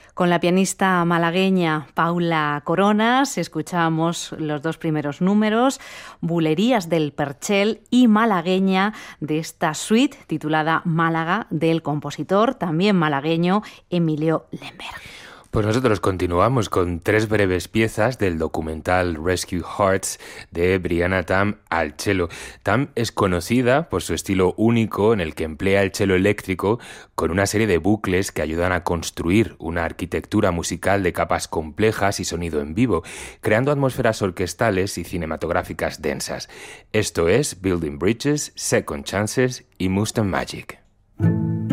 Con la pianista malagueña Paula Coronas escuchamos los dos primeros números, Bulerías del Perchel y Malagueña, de esta suite titulada Málaga, del compositor también malagueño Emilio Lemberg. Pues nosotros continuamos con 3 breves piezas del documental Rescue Hearts de Brianna Tam al cello. Tam es conocida por su estilo único en el que emplea el cello eléctrico con una serie de bucles que ayudan a construir una arquitectura musical de capas complejas y sonido en vivo, creando atmósferas orquestales y cinematográficas densas. Esto es Building Bridges, Second Chances y Mustang Magic.